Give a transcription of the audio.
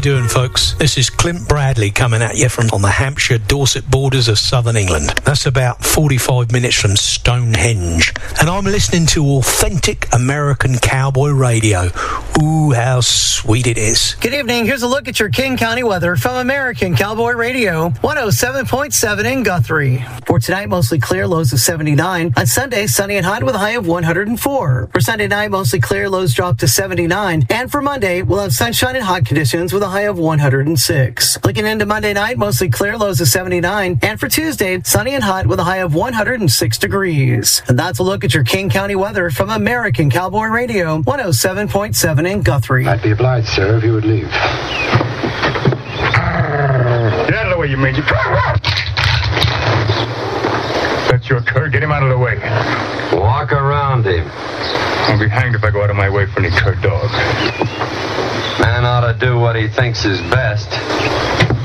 doing, folks? This is Clint Bradley coming at you from on the Hampshire-Dorset borders of southern England. That's about 45 minutes from Stonehenge. And I'm listening to authentic American cowboy radio. Ooh, how sweet it is. Good evening. Here's a look at your King County weather from American Cowboy Radio, 107.7 in Guthrie. For tonight, mostly clear, lows of 79. On Sunday, sunny and hot with a high of 104. For Sunday night, mostly clear, lows drop to 79. And for Monday, we'll have sunshine and hot conditions with a high of 106. Looking into Monday night, mostly clear, lows of 79. And for Tuesday, sunny and hot with a high of 106 degrees. And that's a look at your King County weather from American Cowboy Radio, 107.7 in Guthrie. I'd be obliged, sir, if you would leave. Get out of the way, you mangy. That's your cur. Get him out of the way. Walk around him. I'll be hanged if I go out of my way for any cur dog. Man ought to do what he thinks is best.